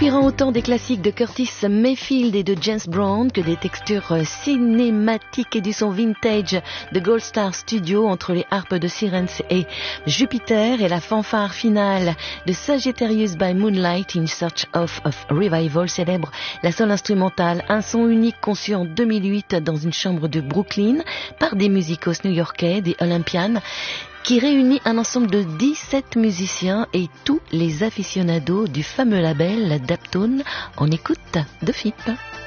s'inspirant autant des classiques de Curtis Mayfield et de James Brown que des textures cinématiques et du son vintage de Gold Star Studio entre les harpes de Sirens et Jupiter et la fanfare finale de Sagittarius by Moonlight in Search of Revival célèbre la soul instrumentale, un son unique conçu en 2008 dans une chambre de Brooklyn par des musicos new-yorkais, des Olympians, qui réunit un ensemble de 17 musiciens et tous les aficionados du fameux label Daptone en écoute de FIP.